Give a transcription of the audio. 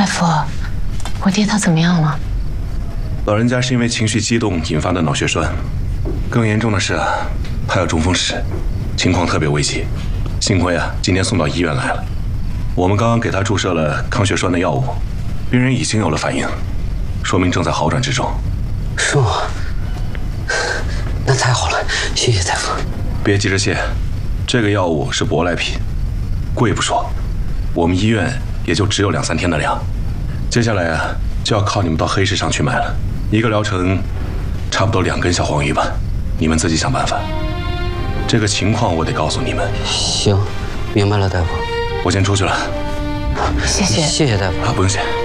大夫，我爹他怎么样了？ 老人家是因为情绪激动引发的脑血栓，更严重的是他有中风史，情况特别危急。幸亏今天送到医院来了。我们刚刚给他注射了抗血栓的药物，病人已经有了反应，说明正在好转之中。 是吗？那太好了，谢谢大夫。 别急着谢，这个药物是舶来品，贵不说，我们医院也就只有2、3天的量。接下来就要靠你们到黑市上去买了，一个疗程差不多2根小黄鱼吧，你们自己想办法。这个情况我得告诉你们。 行，明白了，大夫。 我先出去了。 谢谢。 谢谢大夫。 不用谢。